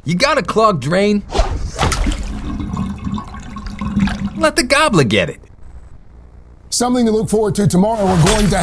You got a clogged drain? Let the gobbler get it. Something to look forward to tomorrow. We're going to